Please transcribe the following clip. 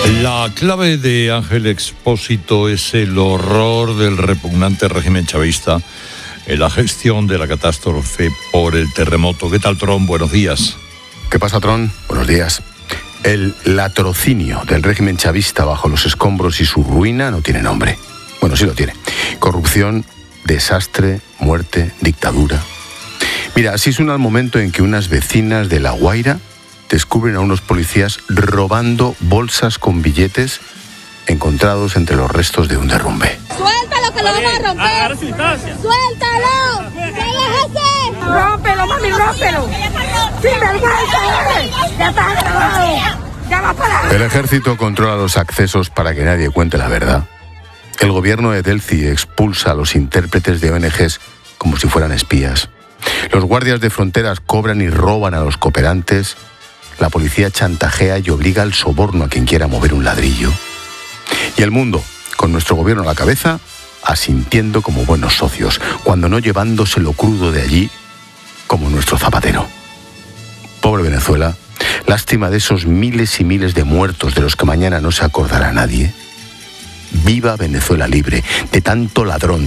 La clave de Ángel Expósito es el horror del repugnante régimen chavista en la gestión de la catástrofe por el terremoto. ¿Qué tal, Tron? Buenos días. ¿Qué pasa, Tron? Buenos días. El latrocinio del régimen chavista bajo los escombros y su ruina no tiene nombre. Bueno, sí lo tiene. Corrupción, desastre, muerte, dictadura. Mira, así suena el momento en que unas vecinas de La Guaira descubren a unos policías robando bolsas con billetes encontrados entre los restos de un derrumbe. ¡Suéltalo, que lo vamos a romper! ¡Suéltalo! ¡Relájese! ¡Rómpelo, mami, rómpelo! ¡Sin vergüenza! ¡Ya está grabado! ¡Ya va para! El ejército controla los accesos para que nadie cuente la verdad. El gobierno de Delci expulsa a los intérpretes de ONGs como si fueran espías. Los guardias de fronteras cobran y roban a los cooperantes. La policía chantajea y obliga al soborno a quien quiera mover un ladrillo. Y el mundo, con nuestro gobierno a la cabeza, asintiendo como buenos socios, cuando no llevándose lo crudo de allí, como nuestro Zapatero. Pobre Venezuela, lástima de esos miles y miles de muertos de los que mañana no se acordará nadie. Viva Venezuela libre de tanto ladrón,